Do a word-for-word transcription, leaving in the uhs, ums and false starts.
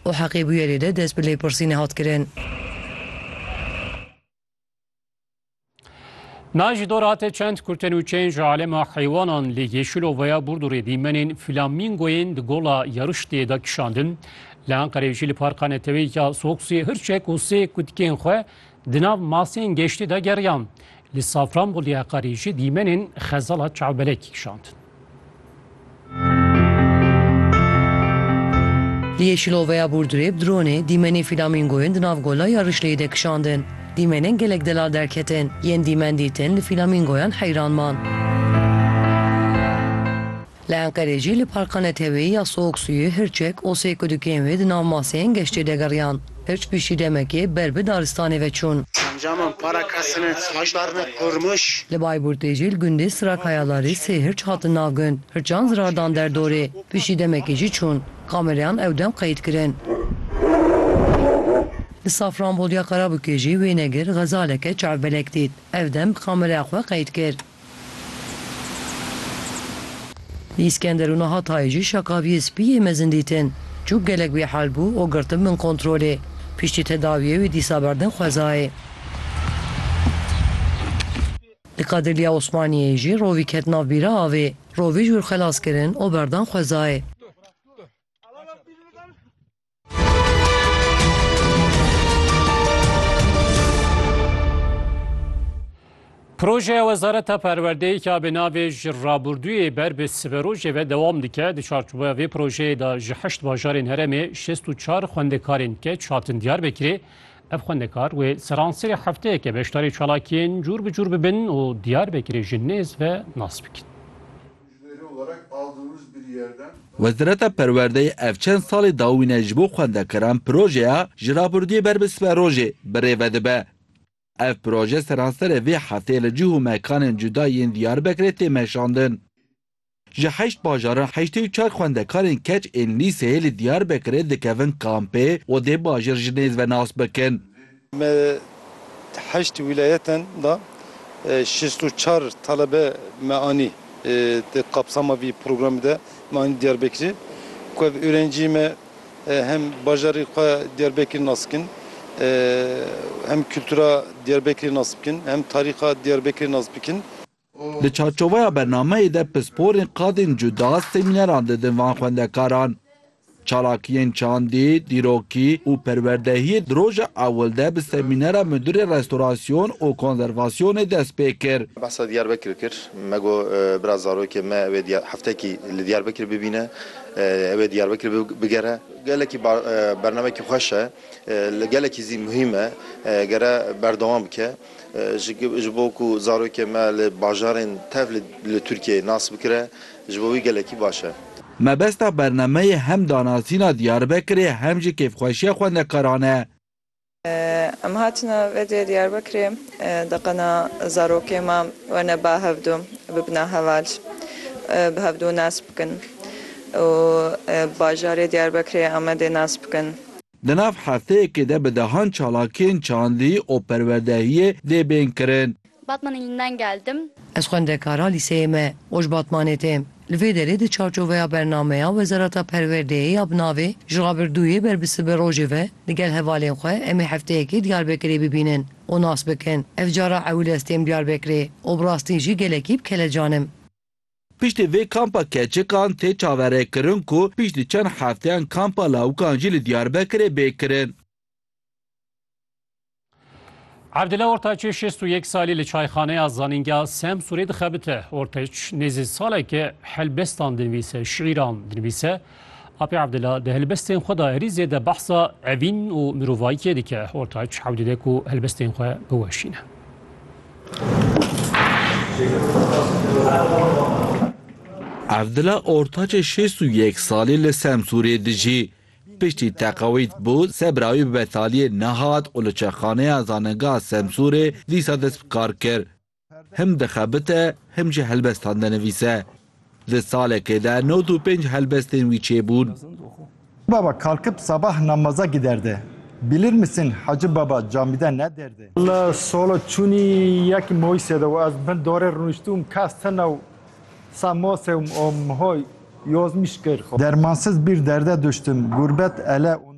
û heqê bûyerê de dest bi lêpirsînê hat kirin. Naji dorate çend kurtenûçeyên ji alema heywanan li Yeşilovaya Burdurê dîmenên flamingoyên di gola yarıştê de kişandin. Li Enqereyê jî li parka netewîka Soksuyê hirçek û sê kutikên xwe di nav maseyên geştî de geriyan. Li Safranboliyê Enqereyê jî dîmenên xezala çavbelekî kişandin. Li Yeşilovaya Burdurê bi dronê dîmenên flamingoyên di nav gola yarışleyê de kişandin. Dîmenên gelek delal derketin, yên dîmen dîtin li flamingoyan heyranman. Li Enqereyê jî li parka netewî ya Soksuyê hirçek û sê kudikên wê di nav maseyên geştê de geriyan. Hirç piştî demekê ber bi daristanê ve çûn. Amcamın parakasını, saçlarını kırmış. Li Bayburtê jî li gundê sıra kayalarî sê hirç hatin navgund. Hirçan zirardan derdorê. Piştî demekê jî çûn. Kamerayan ew dem qeyd kirin. Li Safranboliyê Qarabûkê jî wê negir xezaleke çavbelek dît. Ev dem bi kameraya xwe qeyd kir. Li İskenderûna Hatayê jî şakaviyê spî mezin dîtin. Çûk gelek bêhal bû û girtin min kontrolê. Piştî tedaviyê wê dîsa berdin xwezayê. Li Qadirliya Osmaniyê jî rovî ket nav bîra avê. Rovî jûr xelas kirin û berdan xwezayê. Projeya Wezareta Perwerdeyîka bi navê ji rabûrdûyê ber bi siberojê ve dewam dike. Di çarçobeya vê projeyê de ji heşt bajarên herêmê şêst û çar xwendekarên keç hatin Diyarbekirê. Ev xwendekar wê seranserê hefteyeke beşdarî çalakiyên cûr bi cûr bibin û Diyarbekirê ji nêz ve nas bikin. Wezareta Perwerdeyê ev çend salê dawîne ji bo xwendekaran projeya ji rabûrdiyê ber bi siberojê birê vedibe. Ev proje seranserê vê hefteyê li cih û mekanên cuda yên Diyarbekirê tê meşandin. Ji heşt bajaran heştê û çar xwendekarên keç ên lîseyê li Diyarbekirê dikevin kampê û dê bajir ji nêz ve nas bikin. Me heşt wîlayetin da şêst û çar talebe me anî di kapsama vî programê de me anî Diyarbekirê. Ku ev öğrencî me hem bajarî xwe Diyarbekirê nas bikin, hem kültüra Diyarbekirê nas bikin, hem tarixa Diyarbekirê nas bikin. Li çarçoveya bernameyê de pisporên qadên cuda semîneran didin van xwendekaran. Çalakiyên çandî, dîrokî û perwerdehiyê di roja ewil de bi semînera Müdürê Restorasyon û Konservasyonê dest pê kir. Behsa Diyarbekirê kir. Me got biraz zarokê me evê heftekî li Diyarbekirê bibîne, evê Diyarbekirê bigere. Gelekî bernamekî xweş e, gelekî zî muhîm e, gere berdewam bike. Ji bo ku zarokê me li bajarên tev li Tirkiyeyê nas bikire, ji bo wî gelekî baş e. Mebesta bernameyê hem danasîna Diyarbekirê hem jî kêfxweşiya xwendekaran e. Em hatine vedê Diyarbekirê diqena zarokê me wene bahevdû bibine heval bi hevdû nas bikin û bajarê Diyarbekirê Amedê nas bikin. Di nav hefteyekê de bi dehan çalakiyên çandî û perwerdehiyê dê bên kirin. Batman ilinden geldim. Ez xwendekara lîseyê me û ji Batmanê têm. Li vê derê di çarçoveya bernameya Wezareta Perwerdeyê ya bi navê ji rabûrdûyê ber bi siberojê ve li gel hevalên xwe em ê hefteyekê Diyarbekirê bibînin û nas bikin. Ev cara ewil ez têm Diyarbekirê û bi rastî jî gelekî bi kelecanim. Piştî vê kampa keçikan tê çaverêkirin ku piştî çend hefteyan kampa lawukan jî li Diyarbekirê bêkirin. Abdullah Ortaç şêst û yek salî li çayxaneya zanîngeha Semsûrê dixebite. Ortaç nêzî saleke helbestan dinivîse, şîran dinivîse. Apê Abdullah di helbestên xwe da herîzê de behsa evîn û mirovayîkê dike. Ortaç hewdî dike ku helbestên xwe biweşîne. Abdullah Ortaç şêst û yek salî li Semsûrê dijî. Piştî teqewît bû, sebrayî bi betaliyê nehat û li çexaneya zanîngeha Semsûrê dîsa dest bi kar kir. Him dixebite, him jî helbestan dinivîse. Di salekê de nod û pênc helbestên wî çêbûn. Baba kalkıp sabah namaza giderdi. Bilir misin Hacı Baba camide ne derdi? Allah solo çuni yek moysede ve az ben dore runuştum kastenav samosem om hoy yozmuş kır. Dermansız bir derde düştüm. Gurbet ele